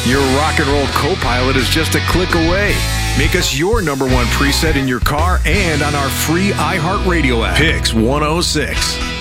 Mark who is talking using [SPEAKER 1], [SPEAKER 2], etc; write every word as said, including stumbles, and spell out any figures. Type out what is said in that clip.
[SPEAKER 1] Your rock and roll co-pilot is just a click away. Make us your number one preset in your car and on our free iHeartRadio app. Pix one oh six.